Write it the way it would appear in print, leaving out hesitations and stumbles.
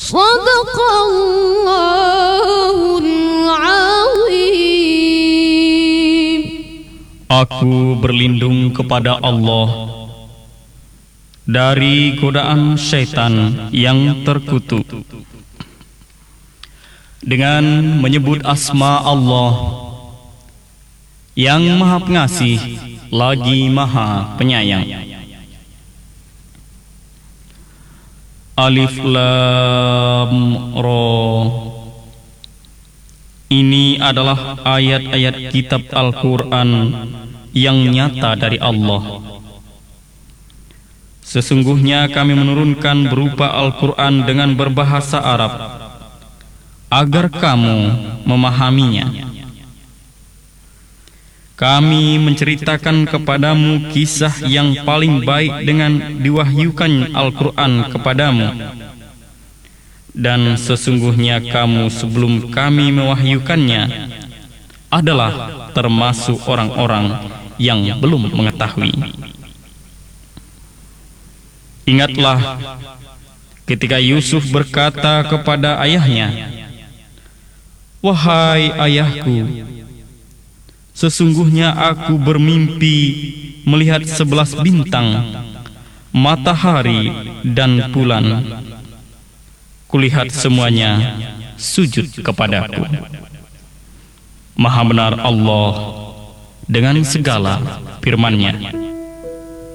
Shadaqallahul Azim. Aku berlindung kepada Allah dari godaan syaitan yang terkutuk dengan menyebut asma Allah yang Maha Pengasih lagi Maha Penyayang. Alif Lam Ra. Ini adalah ayat-ayat kitab Al-Quran yang nyata dari Allah. Sesungguhnya kami menurunkan berupa Al-Quran dengan berbahasa Arab agar kamu memahaminya. Kami menceritakan kepadamu kisah yang paling baik dengan diwahyukan Al-Quran kepadamu. Dan sesungguhnya kamu sebelum kami mewahyukannya adalah termasuk orang-orang yang belum mengetahui. Ingatlah ketika Yusuf berkata kepada ayahnya, "Wahai ayahku, sesungguhnya aku bermimpi melihat 11 bintang, matahari dan bulan. Kulihat semuanya sujud kepadaku." Maha benar Allah dengan segala firman-Nya.